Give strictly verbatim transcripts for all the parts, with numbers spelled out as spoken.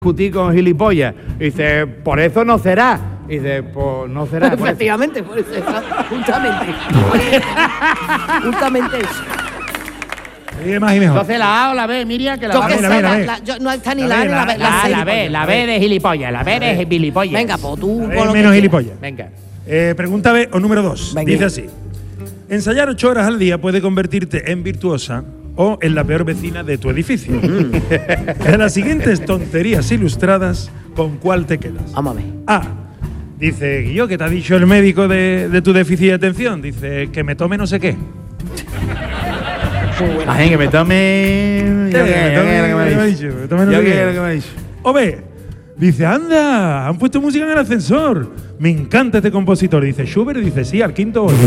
discutir con gilipollas. Y dice, por eso no será. Y dice, pues no será. Efectivamente, por eso, justamente. Justamente eso. Y más y mejor. Entonces la A o la B, Miriam, que la Yo vamos que la sé, B, la la- B. la- yo- no está ni La la A B, ni la B. la- La, Ah, C. la B, la B de gilipollas, la B de gilipollas. Venga, pues tú La con lo B que menos quieras. gilipollas. Venga. Eh, pregunta B o número dos. Venga. Dice así. Ensayar ocho horas al día puede convertirte en virtuosa o en la peor vecina de tu edificio. De las siguientes tonterías ilustradas, ¿con cuál te quedas? Vamos a ver. A. Dice, Guillo, ¿qué te ha dicho el médico de, de tu déficit de atención? Dice, que me tome no sé qué. Ay, que me tome. Yo qué, yo qué, lo que me ha dicho. me tome no Yo sé qué, qué. lo que me ha dicho. O B. Dice, anda, han puesto música en el ascensor. Me encanta este compositor. Dice, Schubert. Dice, sí, al quinto hoy.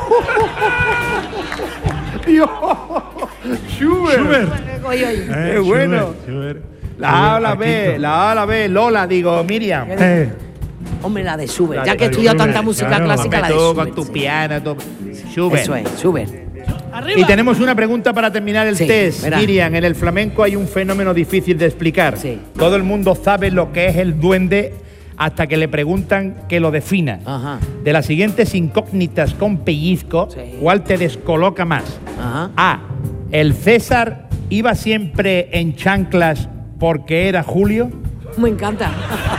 Dios. Schubert. Schubert. Oye, oye. Eh, Qué bueno. Schubert, Schubert. La A o Schubert la al B, quinto. la A o la B, Lola, digo, Miriam. Eh, Hombre, la de Schubert. La Ya de que he estudiado Schubert, tanta música claro. clásica, la de Tú Schubert. con tu sí. piano, tu Schubert. Eso es, Schubert. Y tenemos una pregunta para terminar el Sí, test. verá. Miriam, en el flamenco hay un fenómeno difícil de explicar. Sí. Todo el mundo sabe lo que es el duende hasta que le preguntan que lo defina. Ajá. De las siguientes incógnitas con pellizco, Sí. ¿cuál te descoloca más? Ajá. A. El César iba siempre en chanclas porque era Julio. Me encanta.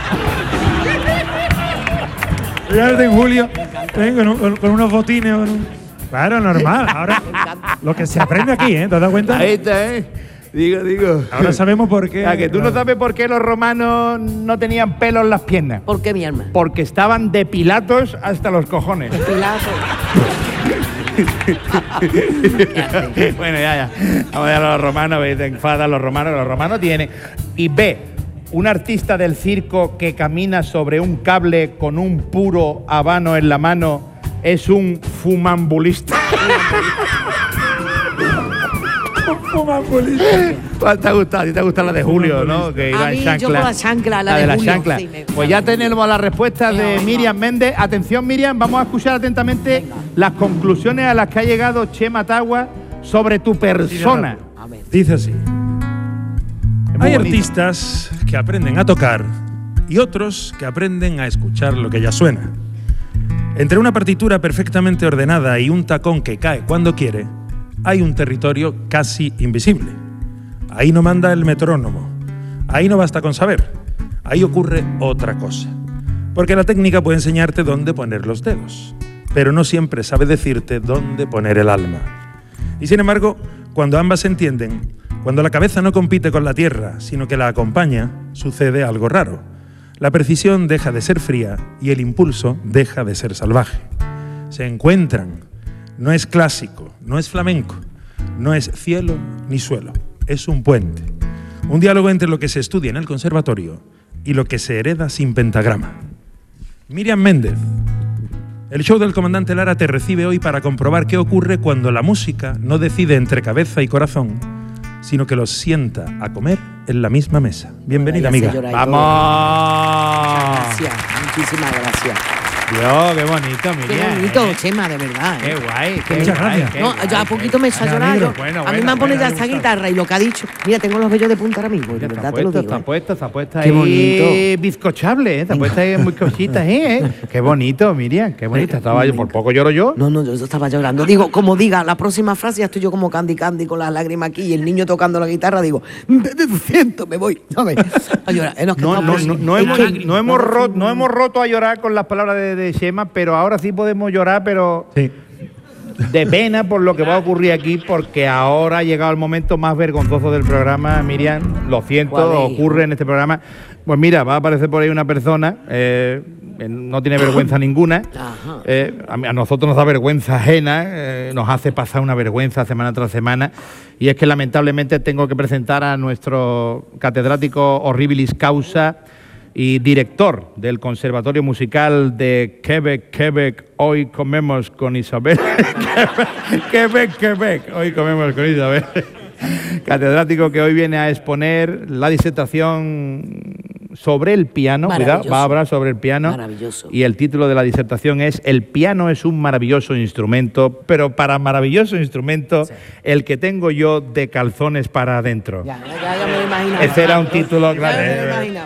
Fíjate en Julio, eh, con, un- con unos botines. Con un... Claro, normal. Ahora, lo que se aprende aquí, ¿eh? ¿Te has dado cuenta? está, ¿eh? Digo, digo. Ahora sabemos por qué. A que tú no sabes por qué los romanos no tenían pelo en las piernas. ¿Por qué, mi alma? Porque estaban depilados hasta los cojones. Pilazo. Bueno, ya, ya. Vamos a los romanos, ve, te enfadan los romanos, los romanos tienen. Y B, un artista del circo que camina sobre un cable con un puro habano en la mano es un fumambulista. ¿Cuál te ha gustado? ¿A ti te ha gustado la de Julio, no? Que iba A en mí, chancla. yo con la chancla, la de la Julio, chancla. sí, me- Pues ya tenemos la respuesta Venga, de venga. Miriam Méndez. Atención, Miriam, vamos a escuchar atentamente Venga. las conclusiones a las que ha llegado Chema Tagua sobre tu persona. A ver. Dice así. muy Hay bonito. artistas que aprenden a tocar y otros que aprenden a escuchar lo que ya suena. Entre una partitura perfectamente ordenada y un tacón que cae cuando quiere, hay un territorio casi invisible. Ahí no manda el metrónomo. Ahí no basta con saber. Ahí ocurre otra cosa. Porque la técnica puede enseñarte dónde poner los dedos, pero no siempre sabe decirte dónde poner el alma. Y sin embargo, cuando ambas se entienden, cuando la cabeza no compite con la tierra, sino que la acompaña, sucede algo raro. La precisión deja de ser fría y el impulso deja de ser salvaje. Se encuentran. No es clásico, no es flamenco, no es cielo ni suelo, es un puente. Un diálogo entre lo que se estudia en el conservatorio y lo que se hereda sin pentagrama. Miriam Méndez. El show del comandante Lara te recibe hoy para comprobar qué ocurre cuando la música no decide entre cabeza y corazón, sino que los sienta a comer en la misma mesa. Bienvenida, Vaya, amiga. se llora y todo. ¡Vamos! Gracias, muchísimas gracias. Dios, qué bonito, Qué Miriam. bonito, ¿eh? Chema, de verdad. Qué ¿eh? guay, qué Muchas guay, gracias. qué No, guay, yo a qué poquito me he hecho Me llorar. alegro. yo- Bueno, a mí bueno, me han ponido bueno, esta me gusta. guitarra y lo que ha dicho. Mira, tengo los vellos de punta ahora mismo. De Está verdad te lo puesto, digo. está ¿eh? puesto, está puesta Qué ahí bonito. bizcochable, ¿eh? Está puesta ahí muy cositas, ¿eh? Qué bonito, Miriam, qué bonito. Estaba yo, por poco lloro yo. No, no, yo estaba llorando. Digo, como diga la próxima frase, ya estoy yo como Candy Candy con las lágrimas aquí y el niño tocando la guitarra, digo, me siento, me voy. ¿Sabes? A llorar. Eh, no, es que No, estamos- no, no, no es hemos, que- no, hemos roto, no hemos roto a llorar con las palabras de, de Chema, pero ahora sí podemos llorar, pero Sí. de pena por lo que va a ocurrir aquí, porque ahora ha llegado el momento más vergonzoso del programa, Miriam. Lo siento, ¿Cuál es? ocurre en este programa. Pues mira, va a aparecer por ahí una persona, eh, no tiene vergüenza ninguna. Ajá. Eh, a, mí- a nosotros nos da vergüenza ajena, eh, nos hace pasar una vergüenza semana tras semana. Y es que lamentablemente tengo que presentar a nuestro catedrático Horribilis Causa y director del Conservatorio Musical de Quebec, Quebec. Hoy comemos con Isabel. Quebec, Quebec, Quebec. Hoy comemos con Isabel. Catedrático que hoy viene a exponer la disertación sobre el piano. Cuidado, Maravilloso. va a hablar sobre el piano. Maravilloso. Y el título de la disertación es El piano es un maravilloso instrumento, pero para maravilloso instrumento, Sí. el que tengo yo de calzones para adentro. Ya, ya, ya me lo imaginaba. Ese era un título, Ya claro. me lo imaginaba.